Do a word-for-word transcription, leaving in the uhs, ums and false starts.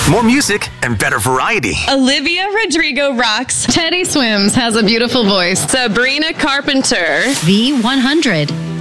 more music, and better variety. Olivia Rodrigo rocks. Teddy Swims has a beautiful voice. Sabrina Carpenter. V one hundred.